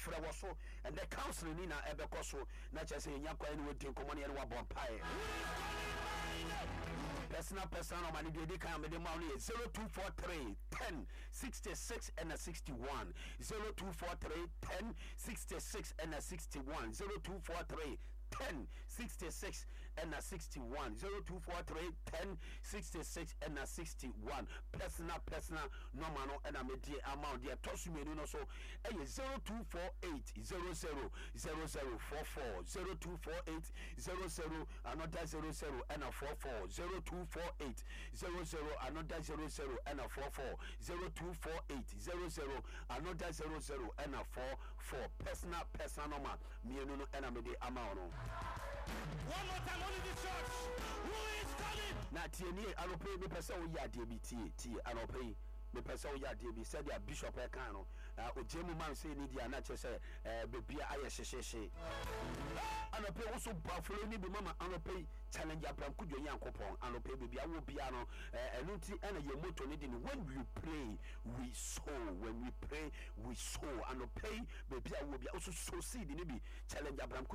frɛ wɔ so and the counseling ni na ɛbɛkɔ so na kyerɛ sɛ yɛnya kwan ne wɔdi nkɔmmɔ ne yɛne wabɔ mpaeɛ. Personal on my day can be the money 0243 10 66 and 61 0243 10 66 and 61 0243 10 66 and 61 0243 10 66 and 61 personal normal and I'm a dear amount there toss me no so 0248 000044 0248 00 another 00 and a 44 0248 00 another 00 and a 44 0248 00 another 00 and a 44 personal normal me no and I'm a dear amount. One more time, only the church. Who is calling? Na tieni anope me pese wo ya de bi tie anope me pese wo ya de bi said ya bishop e kan no ojemu man say ni dia na che say bebia aye hyehyehye anope wo so bafolo ni bi mama anope challenge abram kudwo yankopon anope bebia wo bia no enunti ena ye moto ni di ni when we pray we sow when we pray we sow anope bebia wo bia so seed ni bi challenge abram